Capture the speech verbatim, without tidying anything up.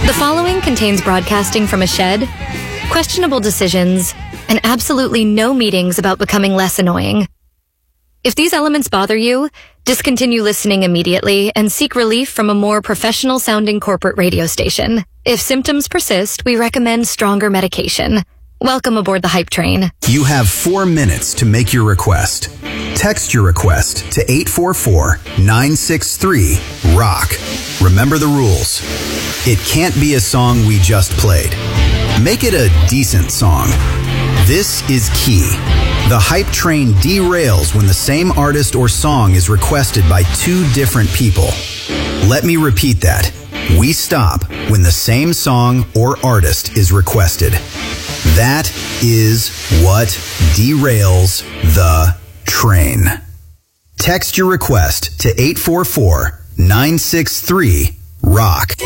The following contains broadcasting from a shed, questionable decisions, and absolutely no meetings about becoming less annoying. If these elements bother you, discontinue listening immediately and seek relief from a more professional-sounding corporate radio station. If symptoms persist, we recommend stronger medication. Welcome aboard the Hype Train. You have four minutes to make your request. Text your request to eight four four, nine six three, ROCK. Remember the rules. It can't be a song we just played. Make it a decent song. This is key. The Hype Train derails when the same artist or song is requested by two different people. Let me repeat that. We stop when the same song or artist is requested. That is what derails the train. Text your request to eight four four, nine six three, ROCK.